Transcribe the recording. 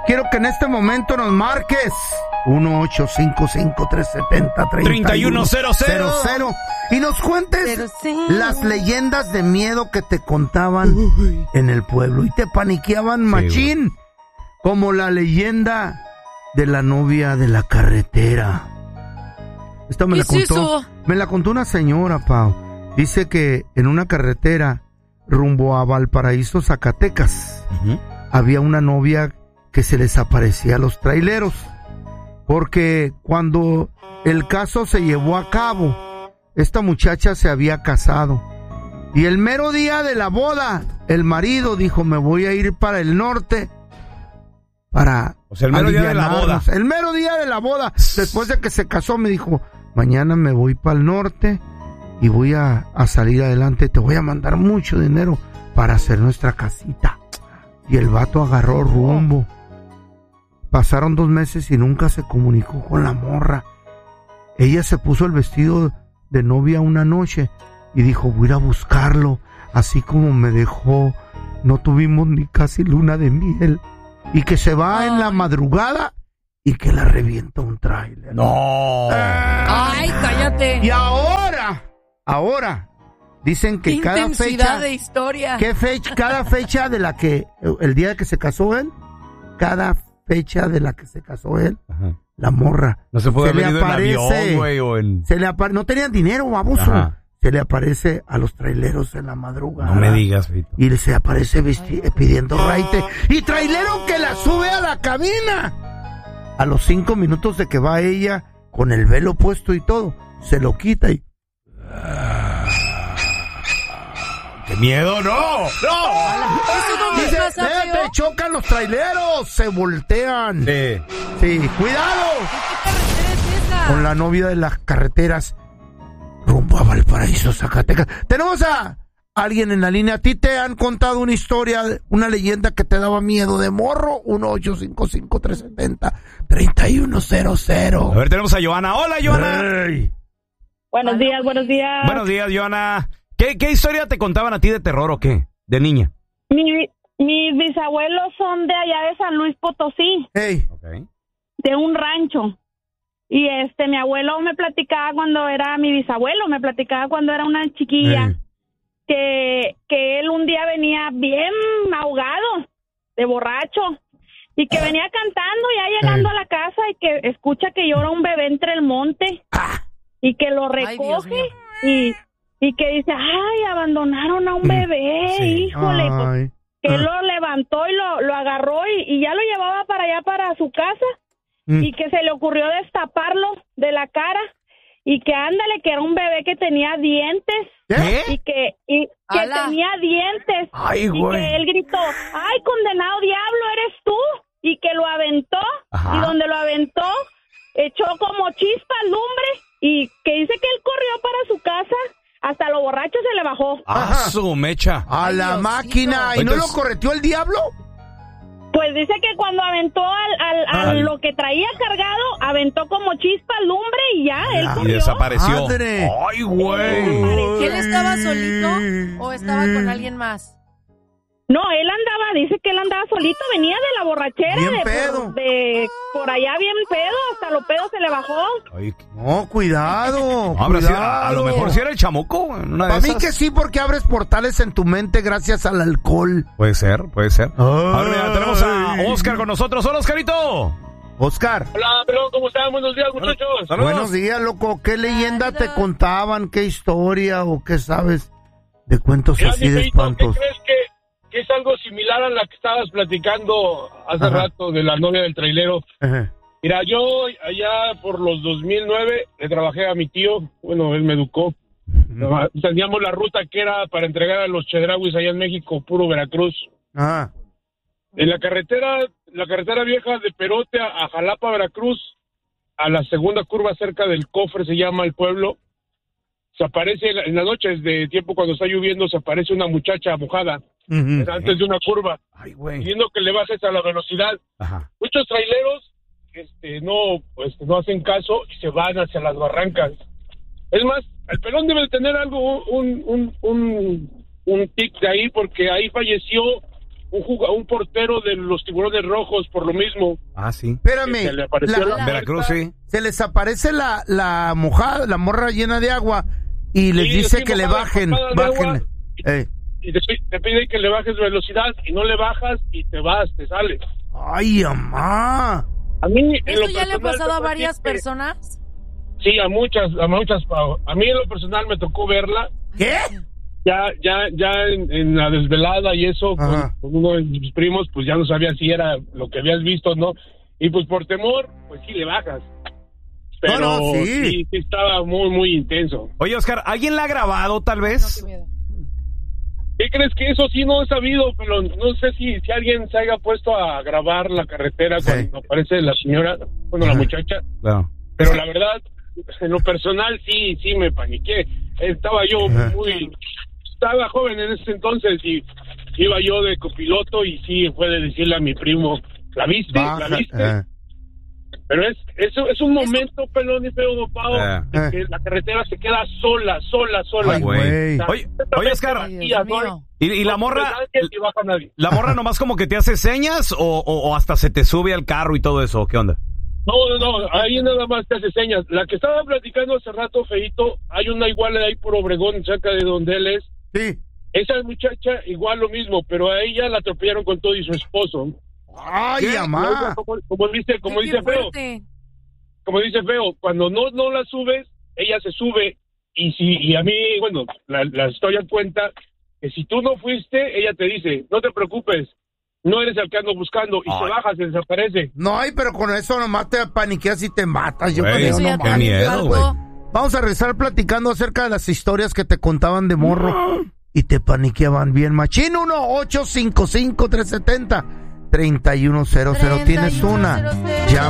quiero que en este momento nos marques 1-855-370-3100 y nos cuentes las leyendas de miedo que te contaban en el pueblo y te paniqueaban machín, como la leyenda de la novia de la carretera. Esta me la contó una señora, Pau. Dice que en una carretera rumbo a Valparaíso, Zacatecas, había una novia que se les aparecía a los traileros, porque cuando el caso se llevó a cabo, esta muchacha se había casado y el mero día de la boda, el marido dijo: me voy a ir para el norte para el mero día de la boda. El mero día de la boda, después de que se casó, me dijo: mañana me voy para el norte y voy a salir adelante, te voy a mandar mucho dinero para hacer nuestra casita. Y el vato agarró rumbo. Pasaron 2 meses y nunca se comunicó con la morra. Ella se puso el vestido de novia una noche y dijo: voy a ir a buscarlo. Así como me dejó, no tuvimos ni casi luna de miel. Y que se va en la madrugada y que la revienta un tráiler. ¡No! ¡Ay, cállate! Y ahora dicen que cada fecha de historia. Cada fecha de la que el día que se casó él, cada fecha de la que se casó él, la morra no se puede haber ido en avión, güey, no tenían dinero, baboso. Ajá. Se le aparece a los traileros en la madrugada. No me digas, Fito. Y se aparece pidiendo raite. Y trailero que la sube a la cabina. A los 5 minutos de que va ella con el velo puesto y todo, se lo quita y... ¡Qué miedo! ¡No! Dice, te chocan los traileros, se voltean. Sí, cuidado. ¿Qué carretera es esa? Con la novia de las carreteras rumbo a Valparaíso, Zacatecas. Tenemos a alguien en la línea. ¿A ti te han contado una historia, una leyenda que te daba miedo de morro? 1-855-370-3100. A ver, tenemos a Joana. ¡Hola, Joana! Hey. Buenos días. Buenos días, Joana. ¿Qué historia te contaban a ti de terror o qué? De niña. Mis bisabuelos son de allá de San Luis Potosí. Hey. Okay. De un rancho. Y mi abuelo me platicaba mi bisabuelo me platicaba cuando era una chiquilla, que él un día venía bien ahogado, de borracho, y que venía cantando ya llegando a la casa y que escucha que llora un bebé entre el monte y que lo recoge y que dice: ay, abandonaron a un bebé, híjole, pues, que él lo levantó y lo agarró y ya lo llevaba para allá, para su casa. Y que se le ocurrió destaparlo de la cara y que ándale, que era un bebé que tenía dientes. ¿Qué? Y que tenía dientes. Ay, y que él gritó: ay, condenado diablo, eres tú. Y que lo aventó. Ajá. Y donde lo aventó echó como chispa lumbre y que dice que él corrió para su casa, hasta lo borracho se le bajó. Su mecha. A la Diosito. máquina. ¿Y no lo correteó el diablo? Pues dice que cuando aventó lo que traía cargado, aventó como chispa lumbre y ya, él Y corrió. desapareció. Madre. ¡Ay, güey! ¿Y él estaba solito o estaba con alguien más? No, dice que él andaba solito, venía de la borrachera, Bien pedo. por allá bien pedo, hasta los pedos se le bajó. Ay, No, cuidado. a lo mejor sí era el chamuco. Para mí que sí, porque abres portales en tu mente gracias al alcohol. Puede ser. Ay. Ahora mira, tenemos a Oscar con nosotros. ¡Hola, Oscarito! Oscar. Hola, perdón, ¿cómo están? Buenos días, muchachos. Saludos. Buenos días, loco. ¿Qué leyenda te contaban? ¿Qué historia o qué sabes de cuentos Mira, así mi de Feito, ¿qué espantos? crees que es algo similar a la que estabas platicando hace rato de la novia del trailero? Ajá. Mira, yo allá por los 2009 le trabajé a mi tío, bueno, él me educó. Teníamos la ruta que era para entregar a los chedrauis allá en México, puro Veracruz. Ajá. En la carretera vieja de Perote a Jalapa, Veracruz, a la segunda curva cerca del Cofre, se llama el pueblo, se aparece en las noches de tiempo cuando está lloviendo, se aparece una muchacha mojada antes de una curva, pidiendo que le bajes a la velocidad. Ajá. Muchos traileros no hacen caso y se van hacia las barrancas. Es más, el pelón debe tener algo, un tic de ahí, porque ahí falleció un portero de los Tiburones Rojos por lo mismo. Ah, sí. Espérame, Se le apareció la Veracruz, sí. se les aparece la mojada, la morra llena de agua y les dice que le bajen. Y te pide que le bajes velocidad y no le bajas y te vas, te sales. Ay, mamá. A mí, ¿Esto ya le ha pasado a varias personas? Sí, a muchas. A mí en lo personal me tocó verla. ¿Qué? Ya en la desvelada y eso, con uno de mis primos, pues ya no sabía si era lo que habías visto o no. Y pues por temor, pues sí le bajas. Pero sí estaba muy, muy intenso. Oye, Oscar, ¿alguien la ha grabado tal vez? No, qué miedo. ¿Qué crees? Que eso sí no he sabido, pero no sé si alguien se haya puesto a grabar la carretera cuando aparece la señora, la muchacha. Claro. Pero la verdad, en lo personal sí me paniqué. Estaba yo estaba joven en ese entonces y iba yo de copiloto y sí fue de decirle a mi primo, ¿la viste? ¿La viste? Pero es un momento, pelón y feo, Pau, que la carretera se queda sola. Ay, güey. Oye, Oscar, ¿y la morra? ¿La morra nomás como que te hace señas o hasta se te sube al carro y todo eso? ¿Qué onda? No, ahí nada más te hace señas. La que estaba platicando hace rato, Feito, hay una igual ahí por Obregón, cerca de donde él es. Sí. Esa muchacha igual lo mismo, pero a ella la atropellaron con todo y su esposo. Ay, mamá. Como dice Feo, cuando no la subes, ella se sube y a mí, bueno, la historia cuenta que si tú no fuiste, ella te dice, no te preocupes, no eres el que ando buscando, y se baja, se desaparece. No, pero con eso nomás te paniqueas y te matas. Yo Güey, creo, no, qué miedo, güey. Vamos a regresar platicando acerca de las historias que te contaban de morro y te paniqueaban bien. Machín 1-855-370-3100. ¿Tienes una?